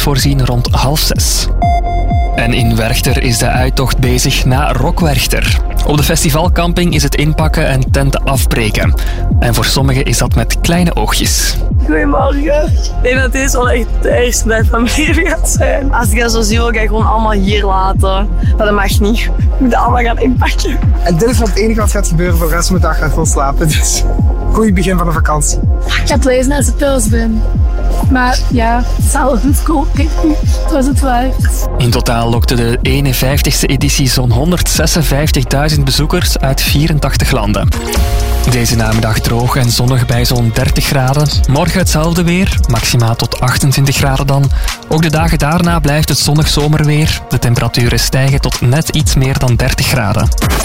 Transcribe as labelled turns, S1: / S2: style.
S1: voorzien rond 5:30. En in Werchter is de uittocht bezig na Rock Werchter. Op de festivalcamping is het inpakken en tenten afbreken. En voor sommigen is dat met kleine oogjes.
S2: Goedemorgen. Ik denk dat deze wel echt de eerste dag van mijn leven gaat zijn. Als ik dat zo zie, wil ik dat gewoon allemaal hier laten. Maar dat mag niet. Ik moet dat allemaal gaan inpakken.
S3: En dit is het enige wat gaat gebeuren voor de rest van de dag gaat vol slapen. Dus goed begin van de vakantie.
S4: Ik ga het lezen als ik thuis ben. Maar ja, het zal goed koken. Het was het waard.
S1: In totaal lokte de 51ste editie zo'n 156.000 bezoekers uit 84 landen. Deze namiddag droog en zonnig bij zo'n 30 graden. Morgen hetzelfde weer, maximaal tot 28 graden dan. Ook de dagen daarna blijft het zonnig zomerweer. De temperaturen stijgen tot net iets meer dan 30 graden.